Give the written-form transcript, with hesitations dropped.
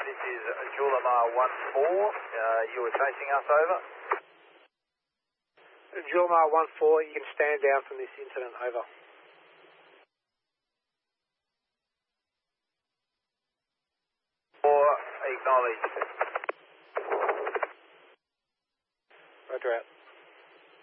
this is Julimar 14. You were chasing us, over. Julimar 14, you can stand down from this incident, over. Or acknowledged. Roger out.